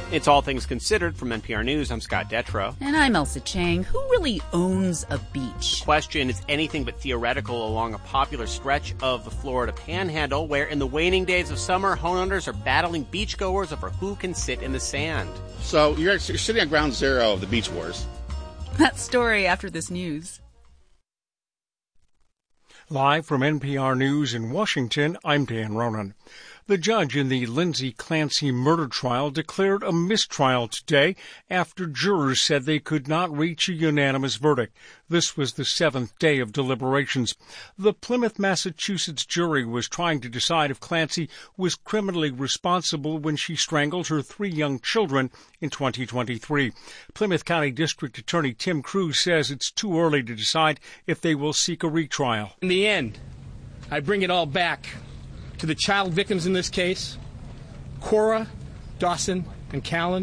It's All Things Considered from NPR News. I'm Scott Detrow. And I'm Elsa Chang. Who really owns a beach? Question is anything but theoretical along a popular stretch of the Florida Panhandle, where in the waning days of summer, homeowners are battling beachgoers over who can sit in the sand. So you're sitting at ground zero of the beach wars. That story after this news. Live from NPR News in Washington, I'm Dan Ronan. The judge in the Lindsay Clancy murder trial declared a mistrial today after jurors said they could not reach a unanimous verdict. This was the seventh day of deliberations. The Plymouth, Massachusetts jury was trying to decide if Clancy was criminally responsible when she strangled her 3 young children in 2023. Plymouth County District Attorney Tim Cruz says it's too early to decide if they will seek a retrial. In the end, I bring it all back to the child victims in this case, Cora, Dawson, and Callan.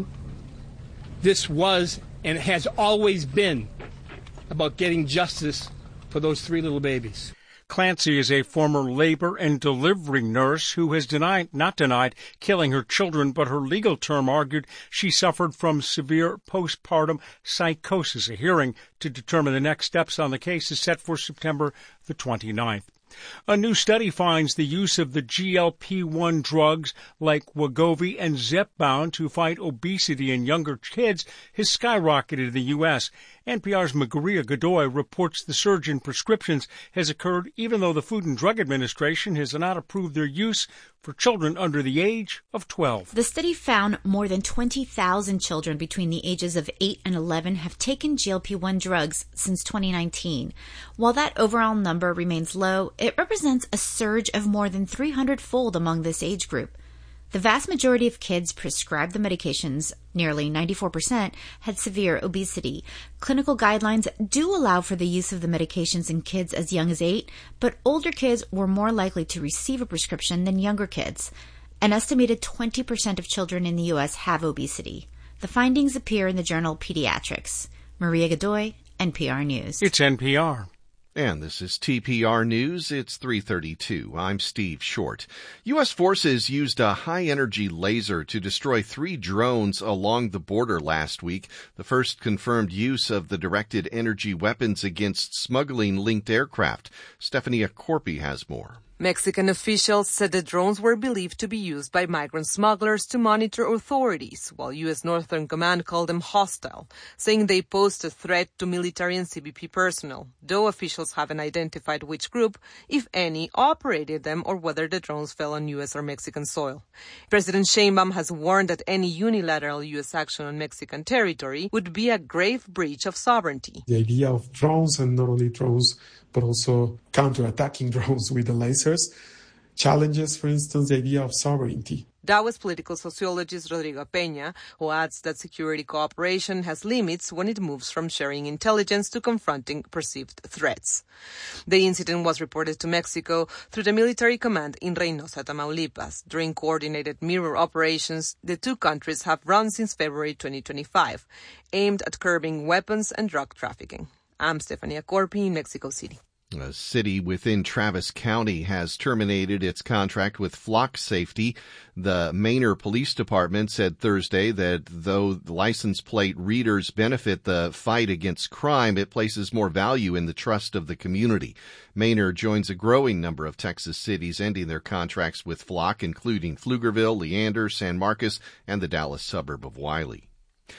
This was and has always been about getting justice for those 3 little babies. Clancy is a former labor and delivery nurse who has not denied killing her children, but her legal term argued she suffered from severe postpartum psychosis. A hearing to determine the next steps on the case is set for September the 29th. A new study finds the use of the GLP-1 drugs like Wegovy and Zepbound to fight obesity in younger kids has skyrocketed in the U.S. NPR's Maria Godoy reports the surge in prescriptions has occurred even though the Food and Drug Administration has not approved their use for children under the age of 12. The study found more than 20,000 children between the ages of 8 and 11 have taken GLP-1 drugs since 2019. While that overall number remains low, it represents a surge of more than 300-fold among this age group. The vast majority of kids prescribed the medications, nearly 94%, had severe obesity. Clinical guidelines do allow for the use of the medications in kids as young as 8, but older kids were more likely to receive a prescription than younger kids. An estimated 20% of children in the U.S. have obesity. The findings appear in the journal Pediatrics. Maria Godoy, NPR News. It's NPR. And this is TPR News. It's 3:32. I'm Steve Short. U.S. forces used a high-energy laser to destroy 3 drones along the border last week, the first confirmed use of the directed energy weapons against smuggling-linked aircraft. Stephanie Corpy has more. Mexican officials said the drones were believed to be used by migrant smugglers to monitor authorities, while U.S. Northern Command called them hostile, saying they posed a threat to military and CBP personnel, though officials haven't identified which group, if any, operated them or whether the drones fell on U.S. or Mexican soil. President Sheinbaum has warned that any unilateral U.S. action on Mexican territory would be a grave breach of sovereignty. The idea of drones, and not only drones, but also counter-attacking drones with the lasers, challenges, for instance, the idea of sovereignty. That was political sociologist Rodrigo Peña, who adds that security cooperation has limits when it moves from sharing intelligence to confronting perceived threats. The incident was reported to Mexico through the military command in Reynosa, Tamaulipas. During coordinated mirror operations, the 2 countries have run since February 2025, aimed at curbing weapons and drug trafficking. I'm Stephanie Corpy in Mexico City. A city within Travis County has terminated its contract with Flock Safety. The Manor Police Department said Thursday that though the license plate readers benefit the fight against crime, it places more value in the trust of the community. Manor joins a growing number of Texas cities ending their contracts with Flock, including Pflugerville, Leander, San Marcos, and the Dallas suburb of Wiley.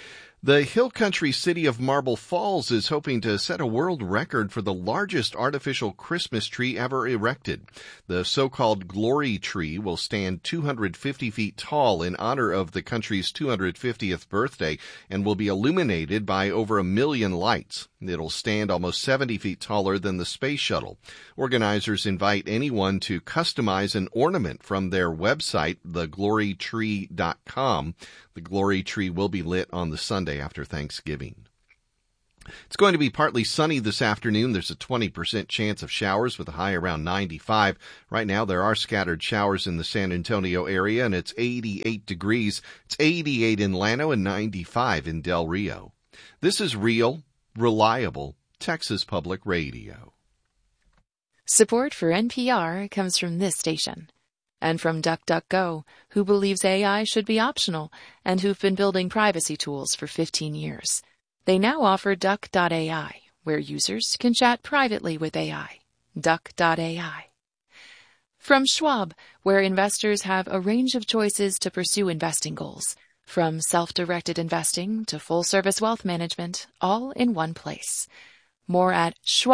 The hill country city of Marble Falls is hoping to set a world record for the largest artificial Christmas tree ever erected. The so-called Glory Tree will stand 250 feet tall in honor of the country's 250th birthday and will be illuminated by over 1 million lights. It'll stand almost 70 feet taller than the space shuttle. Organizers invite anyone to customize an ornament from their website, theglorytree.com. The Glory Tree will be lit on the Sunday after Thanksgiving. It's going to be partly sunny this afternoon. There's a 20% chance of showers with a high around 95. Right now, there are scattered showers in the San Antonio area, and it's 88 degrees. It's 88 in Llano and 95 in Del Rio. This is real, reliable Texas Public Radio. Support for NPR comes from this station. And from DuckDuckGo, who believes AI should be optional and who've been building privacy tools for 15 years. They now offer Duck.ai, where users can chat privately with AI. Duck.ai. From Schwab, where investors have a range of choices to pursue investing goals, from self-directed investing to full-service wealth management, all in one place. More at Schwab.